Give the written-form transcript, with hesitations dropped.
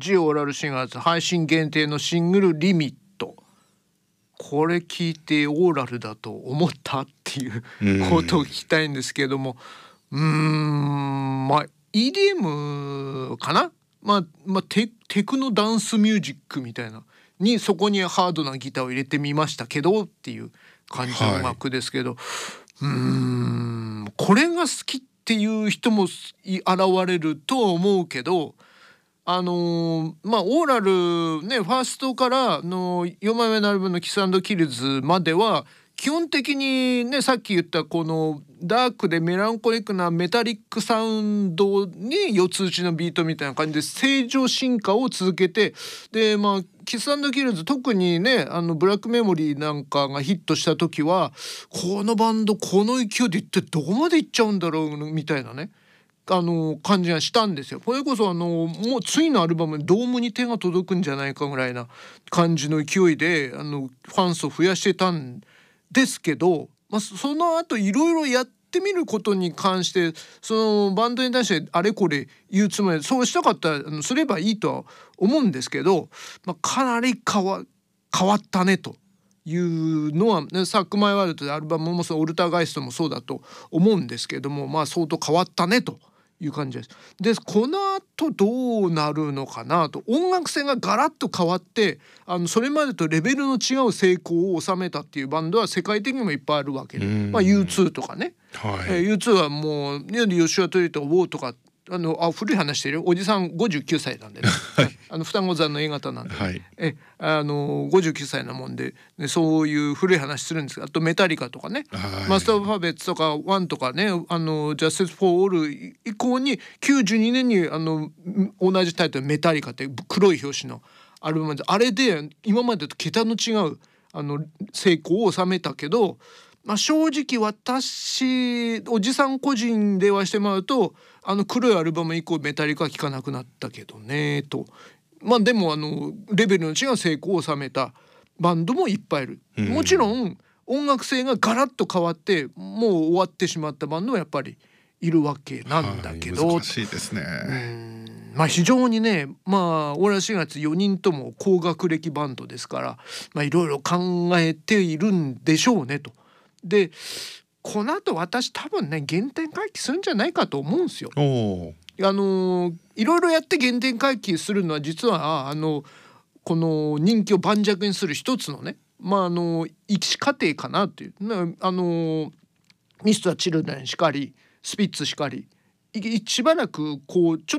ジオーラルシンガーズ配信限定のシングルリミット、これ聞いてオーラルだと思ったっていうことを聞きたいんですけども、まあ EDM かな、テクノダンスミュージックみたいなにそこにハードなギターを入れてみましたけどっていう感じの音楽ですけど、これが好きっていう人も現れると思うけど、オーラルね、ファーストからの4枚目のアルバムのキス&キルズまでは基本的にね、さっき言ったこのダークでメランコリックなメタリックサウンドに四つ打ちのビートみたいな感じで正常進化を続けて、でキス&キルズ特にねブラックメモリーなんかがヒットした時はこのバンドこの勢いで一体どこまでいっちゃうんだろうみたいなね感じがしたんですよ。これこそもう次のアルバムドームに手が届くんじゃないかぐらいな感じの勢いでファン層増やしてたんですけど、その後いろいろやってみることに関してそのバンドに対してあれこれ言うつもりでそうしたかったらすればいいとは思うんですけど、かなり変わったねというのは、ね、サック・マイ・ワールドでアルバムもそうオルターガイストもそうだと思うんですけども、相当変わったねという感じです。でこの後どうなるのかなと、音楽性がガラッと変わってそれまでとレベルの違う成功を収めたっていうバンドは世界的にもいっぱいあるわけで、U2 とかね、U2 はもうヨシュア・トリとかウォーとか古い話してるよ、おじさん59歳なんでね双子座の A 型なんで、59歳なもんで、そういう古い話するんですけど、あとメタリカとかね、マスター・オブ・パペッツとかワンとかね、ジャスティス・フォー・オール以降に92年に同じタイトルメタリカって黒い表紙のアルバムで、あれで今までと桁の違う成功を収めたけど、正直私おじさん個人ではしてもらうと黒いアルバム以降メタリカは聴かなくなったけどねと。でもレベルの違う成功を収めたバンドもいっぱいいる。もちろん音楽性がガラッと変わってもう終わってしまったバンドはやっぱりいるわけなんだけど、 難しいですね。 非常にねオーラ4月4人とも高学歴バンドですからいろいろ考えているんでしょうねと。でこの後私多分ね原点回帰するんじゃないかと思うんですよ。いろいろやって原点回帰するのは実はこの人気を盤石にする一つのね生き過程かなっていうミスター・チルドレンしかりスピッツしかりしばらくこうちょっと